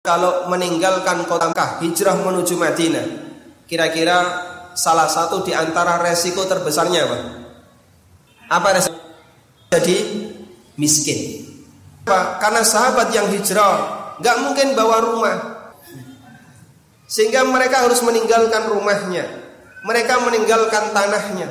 kalau meninggalkan kota Mekah, hijrah menuju Madinah, kira-kira salah satu di antara resiko terbesarnya apa? Apa resiko? Jadi miskin. Karena sahabat yang hijrah gak mungkin bawa rumah, sehingga mereka harus meninggalkan rumahnya, mereka meninggalkan tanahnya,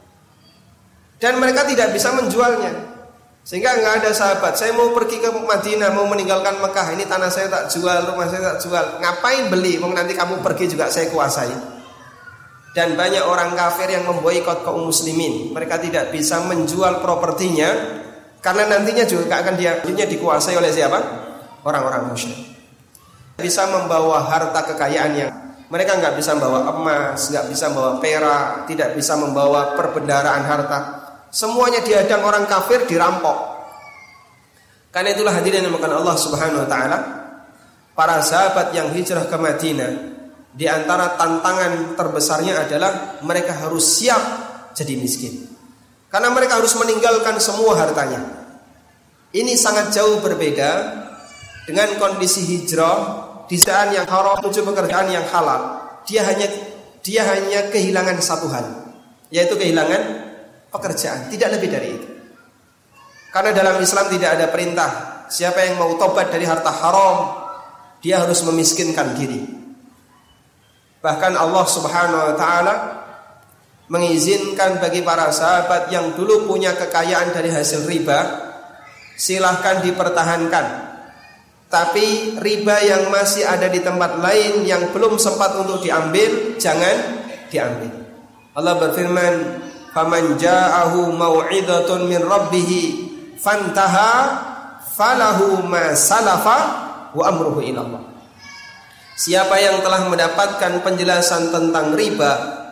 dan mereka tidak bisa menjualnya. Sehingga nggak ada sahabat, saya mau pergi ke Madinah, mau meninggalkan Mekah, ini tanah saya tak jual, rumah saya tak jual, ngapain beli, mau nanti kamu pergi juga saya kuasai. Dan banyak orang kafir yang memboikot kaum muslimin, mereka tidak bisa menjual propertinya, karena nantinya juga akan dikuasai oleh siapa? Orang-orang musyrik. Bisa membawa harta kekayaan yang mereka nggak bisa membawa emas, nggak bisa membawa perak, tidak bisa membawa perbendaharaan harta. Semuanya dihadang orang kafir, dirampok. Karena itulah hadirin yang dimuliakan Allah Subhanahu wa taala, para sahabat yang hijrah ke Madinah, di antara tantangan terbesarnya adalah mereka harus siap jadi miskin. Karena mereka harus meninggalkan semua hartanya. Ini sangat jauh berbeda dengan kondisi hijrah di pekerjaan yang haram menuju pekerjaan yang halal. Dia hanya kehilangan satu hal, yaitu kehilangan pekerjaan, tidak lebih dari itu. Karena dalam Islam tidak ada perintah siapa yang mau tobat dari harta haram, dia harus memiskinkan diri. Bahkan Allah Subhanahu wa taala mengizinkan bagi para sahabat yang dulu punya kekayaan dari hasil riba, silahkan dipertahankan. Tapi riba yang masih ada di tempat lain yang belum sempat untuk diambil, jangan diambil. Allah berfirman, faman ja'ahu mau'izatun min rabbih fantaha falahu ma salafa wa amruhu ila Allah. Siapa yang telah mendapatkan penjelasan tentang riba,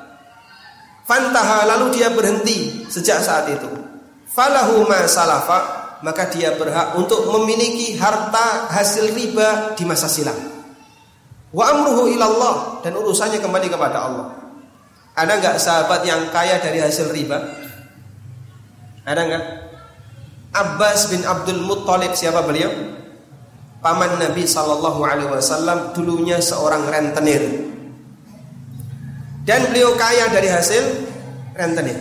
fantaha, lalu dia berhenti sejak saat itu, falahu ma salafa, maka dia berhak untuk memiliki harta hasil riba di masa silam. Wa amruhu ila Allah, dan urusannya kembali kepada Allah. Ada enggak sahabat yang kaya dari hasil riba? Ada enggak? Abbas bin Abdul Muttalib, siapa beliau? Paman Nabi SAW, dulunya seorang rentenir. Dan beliau kaya dari hasil rentenir.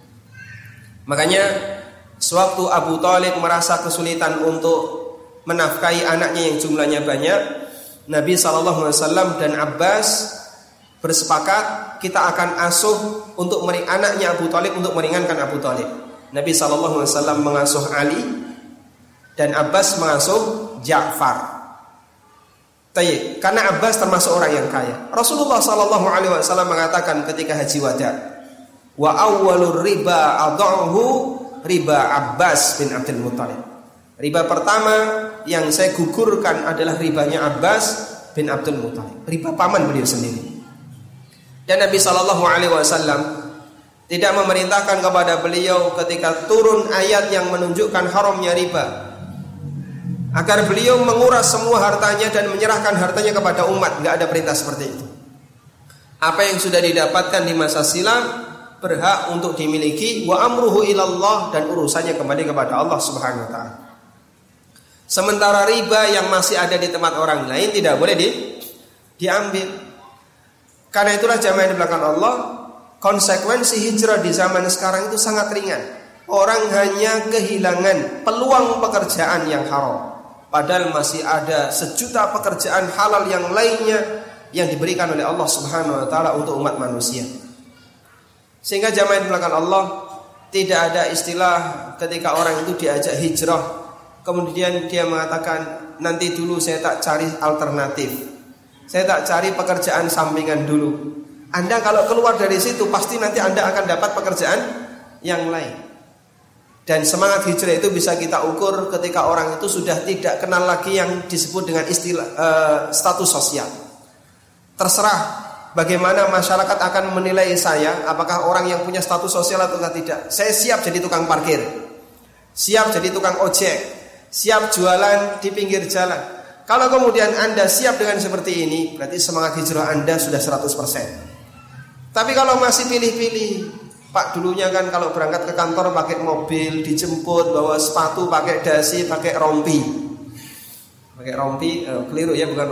Makanya sewaktu Abu Thalib merasa kesulitan untuk menafkahi anaknya yang jumlahnya banyak, Nabi SAW dan Abbas bersepakat, kita akan asuh untuk anaknya Abu Thalib untuk meringankan Abu Thalib. Nabi SAW mengasuh Ali dan Abbas mengasuh Ja'far. Karena Abbas termasuk orang yang kaya. Rasulullah SAW mengatakan ketika haji wada, wa awwalur riba adhahu riba Abbas bin Abdul Muttalib. Riba pertama yang saya gugurkan adalah ribanya Abbas bin Abdul Muttalib, riba paman beliau sendiri. Dan Nabi SAW tidak memerintahkan kepada beliau ketika turun ayat yang menunjukkan haramnya riba, agar beliau menguras semua hartanya dan menyerahkan hartanya kepada umat. Tidak ada perintah seperti itu. Apa yang sudah didapatkan di masa silam berhak untuk dimiliki, wa amruhu ilallah, dan urusannya kembali kepada Allah Subhanahu wa taala. Sementara riba yang masih ada di tempat orang lain tidak boleh diambil. Karena itulah jamaah di belakang Allah, konsekuensi hijrah di zaman sekarang itu sangat ringan. Orang hanya kehilangan peluang pekerjaan yang haram, padahal masih ada sejuta pekerjaan halal yang lainnya yang diberikan oleh Allah Subhanahu wa taala untuk umat manusia. Sehingga jamaah di belakang Allah, tidak ada istilah ketika orang itu diajak hijrah kemudian dia mengatakan, nanti dulu saya tak cari alternatif, saya tak cari pekerjaan sampingan dulu. Anda kalau keluar dari situ pasti nanti Anda akan dapat pekerjaan yang lain. Dan semangat hijrah itu bisa kita ukur ketika orang itu sudah tidak kenal lagi yang disebut dengan istilah status sosial. Terserah bagaimana masyarakat akan menilai saya, apakah orang yang punya status sosial atau tidak. Saya siap jadi tukang parkir, siap jadi tukang ojek, siap jualan di pinggir jalan. Kalau kemudian Anda siap dengan seperti ini, berarti semangat hijrah Anda sudah 100%. Tapi kalau masih pilih-pilih, Pak, dulunya kan kalau berangkat ke kantor pakai mobil, dijemput, bawa sepatu, pakai dasi, pakai rompi. Pakai rompi, keliru ya, bukan